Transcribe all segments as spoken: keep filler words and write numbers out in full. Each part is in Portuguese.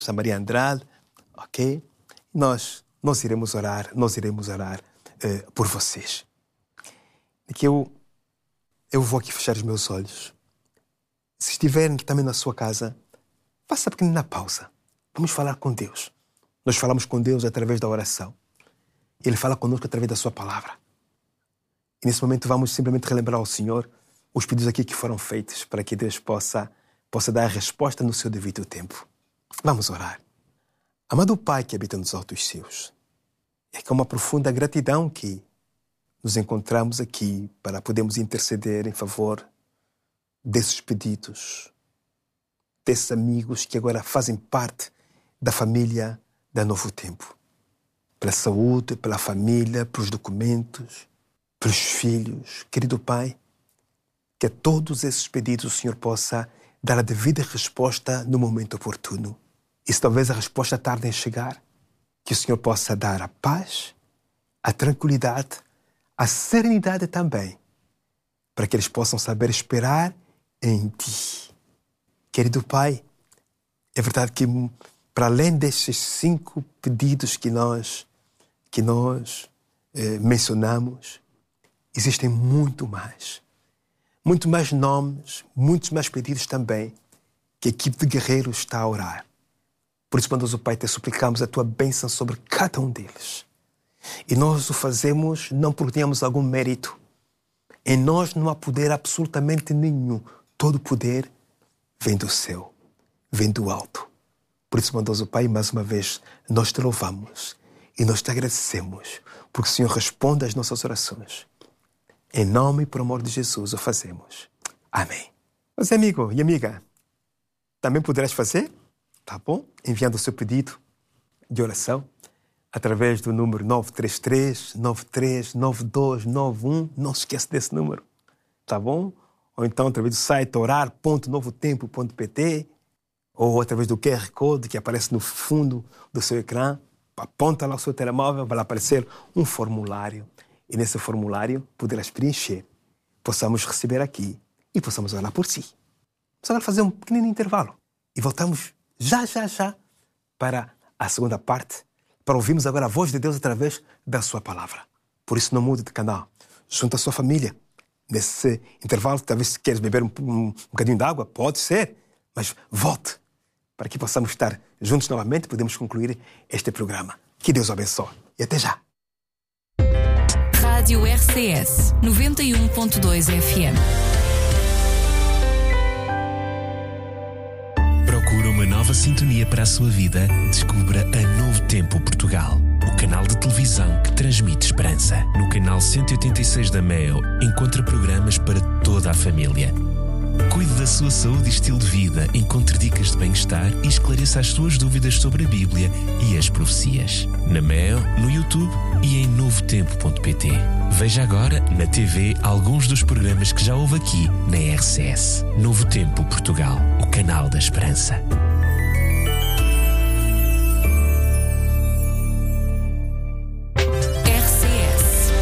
a Maria Andrade, ok? Nós, nós iremos orar, nós iremos orar uh, por vocês. E que eu, eu vou aqui fechar os meus olhos. Se estiverem também na sua casa, faça a pequenina pausa. Vamos falar com Deus. Nós falamos com Deus através da oração. Ele fala conosco através da sua palavra. E nesse momento vamos simplesmente relembrar ao Senhor os pedidos aqui que foram feitos para que Deus possa, possa dar a resposta no seu devido tempo. Vamos orar. Amado Pai que habita nos altos céus, é com uma profunda gratidão que nos encontramos aqui para podermos interceder em favor desses pedidos, desses amigos que agora fazem parte da família da Novo Tempo. Pela saúde, pela família, pelos documentos, pelos filhos. Querido Pai, que a todos esses pedidos o Senhor possa dar a devida resposta no momento oportuno. E se talvez a resposta tarde em chegar, que o Senhor possa dar a paz, a tranquilidade, a serenidade também, para que eles possam saber esperar em Ti. Querido Pai, é verdade que para além destes cinco pedidos que nós, que nós eh, mencionamos, existem muito mais. Muito mais nomes, muitos mais pedidos também, que a equipe de guerreiros está a orar. Por isso, bondoso Pai, te suplicamos a Tua bênção sobre cada um deles. E nós o fazemos não porque tenhamos algum mérito. Em nós não há poder absolutamente nenhum. Todo poder vem do céu, vem do alto. Por isso, bondoso Pai, mais uma vez, nós te louvamos e nós te agradecemos, porque o Senhor responde às nossas orações. Em nome e por amor de Jesus o fazemos. Amém. Mas, amigo e amiga, também poderás fazer, tá bom? Enviando o seu pedido de oração através do número nove três três, nove três nove dois nove um. Não se esqueça desse número, tá bom? Ou então através do site orar ponto novo tempo ponto pt ou através do Q R Code que aparece no fundo do seu ecrã. Aponta lá o seu telemóvel, vai aparecer um formulário. E nesse formulário poderás preencher, possamos receber aqui e possamos orar por si. Vamos agora fazer um pequeno intervalo e voltamos já, já, já para a segunda parte, para ouvirmos agora a voz de Deus através da sua palavra. Por isso não mude de canal, junto à sua família. Nesse intervalo, talvez se queres beber um, um, um bocadinho de água, pode ser, mas volte para que possamos estar juntos novamente e podemos concluir este programa. Que Deus o abençoe e até já. Rádio R C S noventa e um ponto dois F M. Procura uma nova sintonia para a sua vida? Descubra a Novo Tempo Portugal, o canal de televisão que transmite esperança. No canal cento e oitenta e seis da Meo, encontra programas para toda a família. Cuide da sua saúde e estilo de vida, encontre dicas de bem-estar e esclareça as suas dúvidas sobre a Bíblia e as profecias. Na Meo, no YouTube e em novo tempo ponto pt. Veja agora na T V alguns dos programas que já houve aqui na R C S. Novo Tempo Portugal, o canal da esperança. R C S.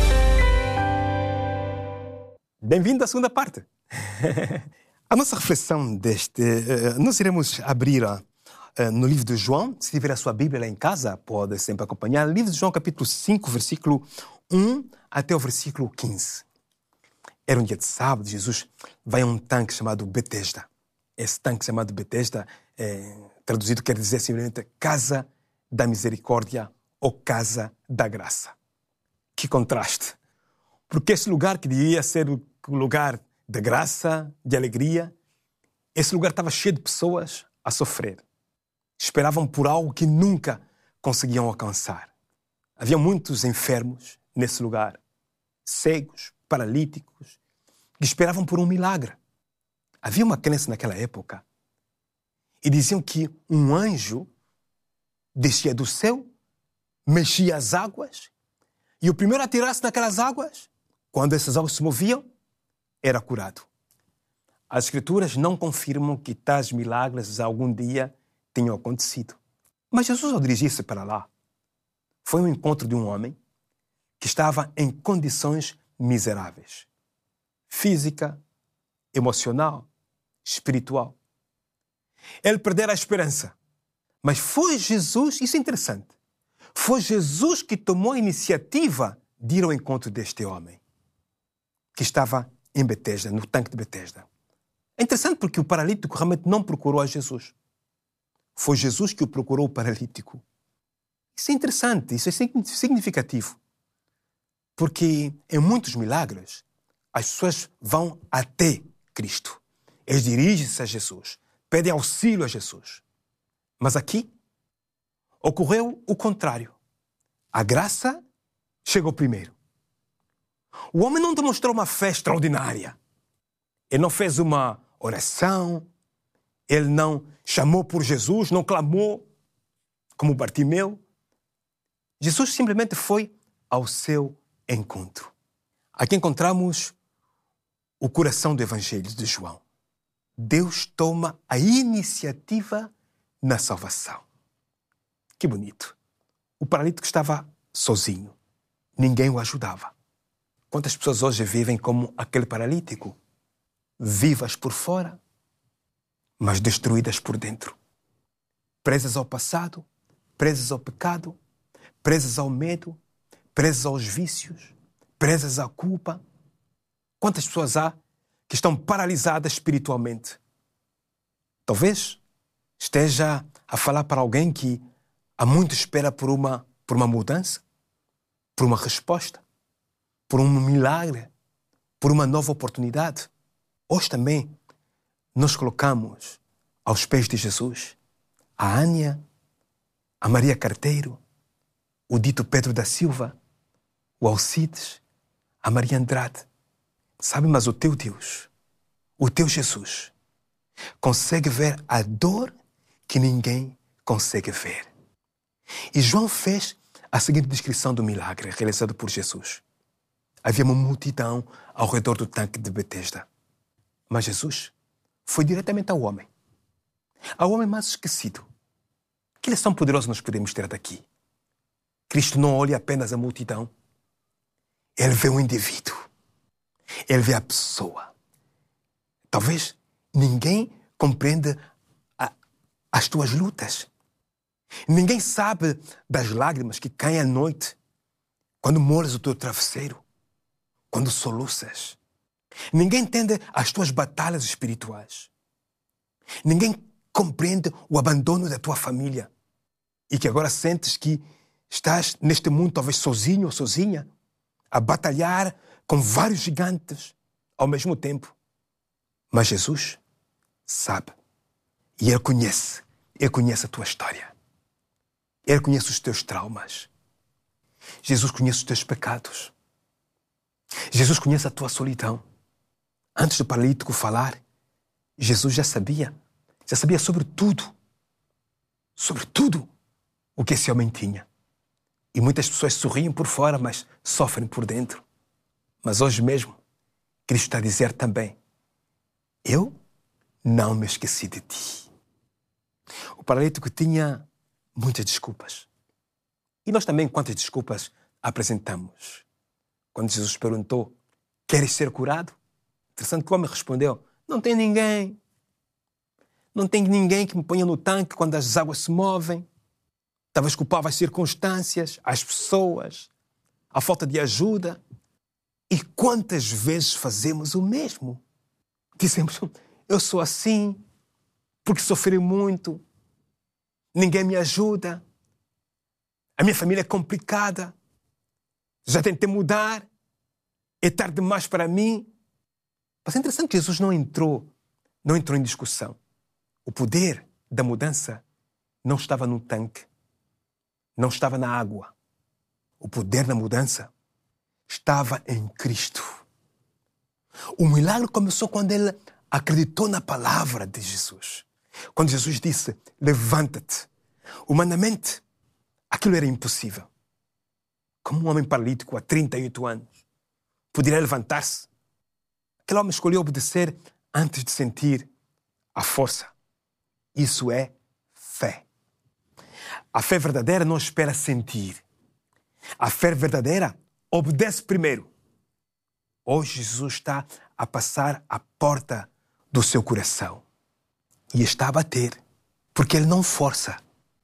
Bem-vindo à segunda parte. A nossa reflexão deste... Uh, nós iremos abrir uh, no livro de João. Se tiver a sua Bíblia lá em casa, pode sempre acompanhar. Livro de João, capítulo cinco, versículo um até o versículo quinze. Era um dia de sábado, Jesus vai a um tanque chamado Betesda. Esse tanque chamado Betesda, é, traduzido, quer dizer simplesmente Casa da Misericórdia ou Casa da Graça. Que contraste! Porque esse lugar que devia ser o lugar de graça, de alegria, esse lugar estava cheio de pessoas a sofrer. Esperavam por algo que nunca conseguiam alcançar. Havia muitos enfermos nesse lugar, cegos, paralíticos, que esperavam por um milagre. Havia uma crença naquela época e diziam que um anjo descia do céu, mexia as águas e o primeiro a tirar-se naquelas águas, quando essas águas se moviam, era curado. As Escrituras não confirmam que tais milagres algum dia tenham acontecido. Mas Jesus, ao dirigir-se para lá, foi um encontro de um homem que estava em condições miseráveis. Física, emocional, espiritual. Ele perdera a esperança. Mas foi Jesus, isso é interessante, foi Jesus que tomou a iniciativa de ir ao encontro deste homem, que estava em Betesda, no tanque de Betesda. É interessante porque o paralítico realmente não procurou a Jesus. Foi Jesus que o procurou, o paralítico. Isso é interessante, isso é significativo. Porque em muitos milagres, as pessoas vão até Cristo. Eles dirigem-se a Jesus, pedem auxílio a Jesus. Mas aqui ocorreu o contrário. A graça chegou primeiro. O homem não demonstrou uma fé extraordinária. Ele não fez uma oração, ele não chamou por Jesus, não clamou como Bartimeu. Jesus simplesmente foi ao seu encontro. Aqui encontramos o coração do Evangelho de João. Deus toma a iniciativa na salvação. Que bonito. O paralítico estava sozinho. Ninguém o ajudava. Quantas pessoas hoje vivem como aquele paralítico? Vivas por fora, mas destruídas por dentro. Presas ao passado, presas ao pecado, presas ao medo, presas aos vícios, presas à culpa. Quantas pessoas há que estão paralisadas espiritualmente? Talvez esteja a falar para alguém que há muito espera por uma, por uma mudança, por uma resposta, por um milagre, por uma nova oportunidade. Hoje também nos colocamos aos pés de Jesus. A Ania, a Maria Carteiro, o dito Pedro da Silva, o Alcides, a Maria Andrade. Sabe, mas o teu Deus, o teu Jesus, consegue ver a dor que ninguém consegue ver. E João fez a seguinte descrição do milagre realizado por Jesus. Havia uma multidão ao redor do tanque de Betesda. Mas Jesus foi diretamente ao homem. Ao homem mais esquecido. Que lição poderosa nós podemos ter daqui? Cristo não olha apenas a multidão. Ele vê o indivíduo. Ele vê a pessoa. Talvez ninguém compreenda a, as tuas lutas. Ninguém sabe das lágrimas que caem à noite quando molhas o teu travesseiro, quando soluças. Ninguém entende as tuas batalhas espirituais. Ninguém compreende o abandono da tua família e que agora sentes que estás neste mundo talvez sozinho ou sozinha a batalhar com vários gigantes ao mesmo tempo. Mas Jesus sabe e Ele conhece. Ele conhece a tua história. Ele conhece os teus traumas. Jesus conhece os teus pecados. Jesus conhece a tua solidão. Antes do paralítico falar, Jesus já sabia. Já sabia sobre tudo. Sobre tudo o que esse homem tinha. E muitas pessoas sorriem por fora, mas sofrem por dentro. Mas hoje mesmo, Cristo está a dizer também, eu não me esqueci de ti. O paralítico tinha muitas desculpas. E nós também, quantas desculpas apresentamos? Quando Jesus perguntou, queres ser curado? Interessante que o homem respondeu, não tem ninguém. Não tem ninguém que me ponha no tanque quando as águas se movem. Talvez culpava as circunstâncias, as pessoas, a falta de ajuda. E quantas vezes fazemos o mesmo? Dizemos, eu sou assim, porque sofri muito, ninguém me ajuda, a minha família é complicada, já tentei mudar, é tarde demais para mim. Mas é interessante que Jesus não entrou, não entrou em discussão. O poder da mudança não estava no tanque, não estava na água. O poder da mudança estava em Cristo. O milagre começou quando ele acreditou na palavra de Jesus. Quando Jesus disse, levanta-te. Humanamente, aquilo era impossível. Como um homem paralítico há trinta e oito anos poderia levantar-se? Aquele homem escolheu obedecer antes de sentir a força. Isso é fé. A fé verdadeira não espera sentir. A fé verdadeira obedece primeiro. Hoje Jesus está a passar à porta do seu coração. E está a bater. Porque Ele não força.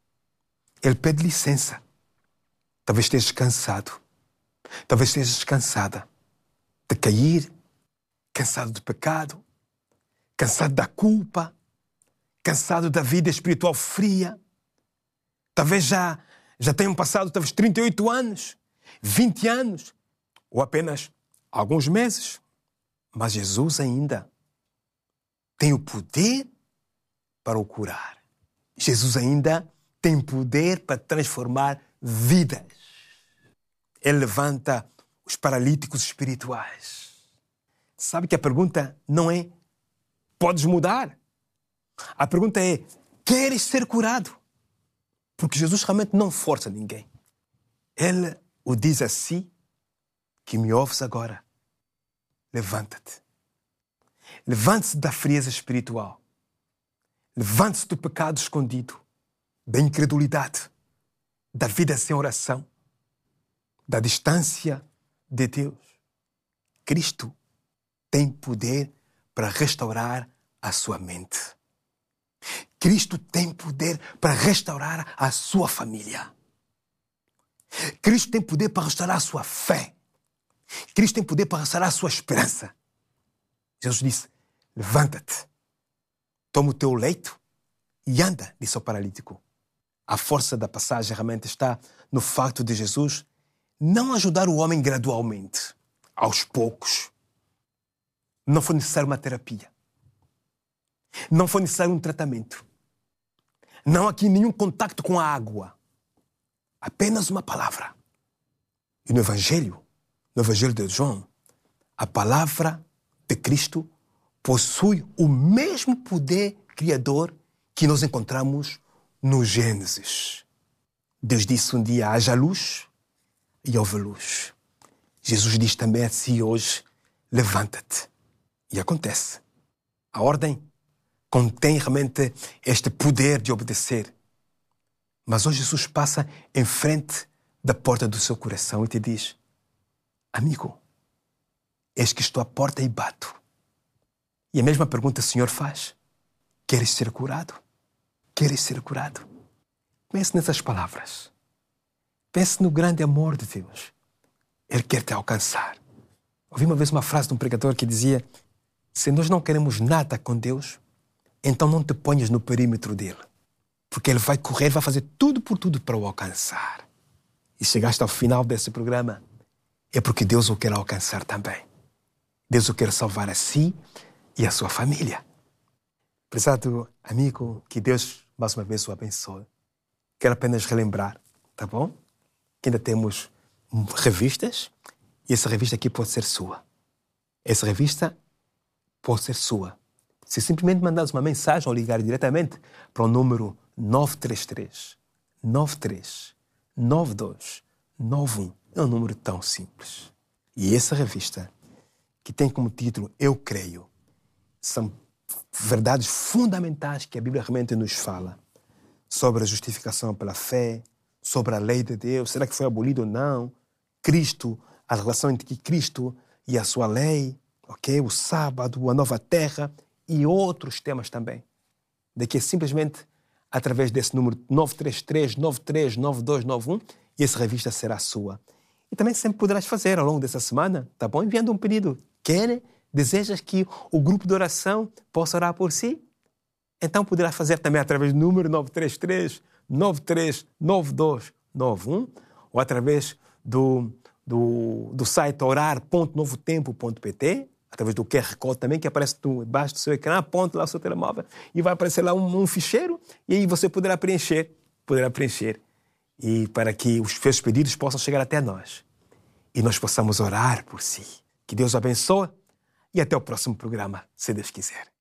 Ele pede licença. Talvez estejas cansado. Talvez estejas cansada de cair, cansado do pecado, cansado da culpa, cansado da vida espiritual fria. Talvez já, já tenham passado talvez trinta e oito anos, vinte anos, ou apenas alguns meses. Mas Jesus ainda tem o poder para o curar. Jesus ainda tem poder para transformar vidas. Ele levanta os paralíticos espirituais. Sabe que a pergunta não é: podes mudar? A pergunta é: queres ser curado? Porque Jesus realmente não força ninguém. Ele o diz assim, que me ouves agora. Levanta-te. Levante-se da frieza espiritual. Levante-se do pecado escondido, da incredulidade, da vida sem oração, da distância de Deus. Cristo tem poder para restaurar a sua mente. Cristo tem poder para restaurar a sua família. Cristo tem poder para restaurar a sua fé. Cristo tem poder para restaurar a sua esperança. Jesus disse: levanta-te, toma o teu leito e anda, disse ao paralítico. A força da passagem realmente está no facto de Jesus não ajudar o homem gradualmente, aos poucos. Não foi necessário uma terapia. Não foi necessário um tratamento. Não há aqui nenhum contacto com a água. Apenas uma palavra. E no Evangelho, no Evangelho de João, a palavra de Cristo possui o mesmo poder criador que nós encontramos no Gênesis. Deus disse um dia: haja luz, e houve luz. Jesus diz também assim hoje: levanta-te. E acontece. A ordem contém realmente este poder de obedecer. Mas hoje Jesus passa em frente da porta do seu coração e te diz: amigo, eis que estou à porta e bato. E a mesma pergunta o Senhor faz: queres ser curado? Queres ser curado? Pense nessas palavras. Pense no grande amor de Deus. Ele quer te alcançar. Ouvi uma vez uma frase de um pregador que dizia: se nós não queremos nada com Deus, então não te ponhas no perímetro dele. Porque ele vai correr, vai fazer tudo por tudo para o alcançar. E chegaste ao final desse programa, é porque Deus o quer alcançar também. Deus o quer salvar a si e a sua família. Prezado amigo, que Deus mais uma vez o abençoe. Quero apenas relembrar, tá bom? Que ainda temos revistas e essa revista aqui pode ser sua. Essa revista pode ser sua. Se simplesmente mandares uma mensagem ou ligar diretamente para o número nove três três, nove três, nove dois, nove um. É um número tão simples. E essa revista, que tem como título Eu Creio, são verdades fundamentais que a Bíblia realmente nos fala sobre a justificação pela fé, sobre a lei de Deus, será que foi abolido ou não, Cristo, a relação entre Cristo e a sua lei, okay? O sábado, a nova terra e outros temas também. Daqui é simplesmente através desse número nove três três, nove três nove dois nove um e essa revista será sua. E também sempre poderás fazer ao longo dessa semana, tá bom? Enviando um pedido. Quer? Desejas que o grupo de oração possa orar por si? Então poderás fazer também através do número nove três três, nove três nove dois nove um ou através do, do, do site orar ponto novo tempo ponto pt, através do Q R Code também, que aparece embaixo do seu ecrã, aponta lá o seu telemóvel e vai aparecer lá um, um ficheiro e aí você poderá preencher, poderá preencher e para que os seus pedidos possam chegar até nós e nós possamos orar por si. Que Deus o abençoe e até o próximo programa, se Deus quiser.